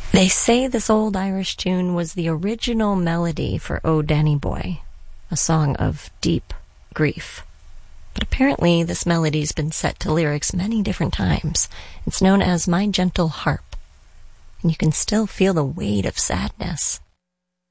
They say this old Irish tune was the original melody for O Danny Boy, a song of deep grief. But apparently this melody's been set to lyrics many different times. It's known as My Gentle Harp, and you can still feel the weight of sadness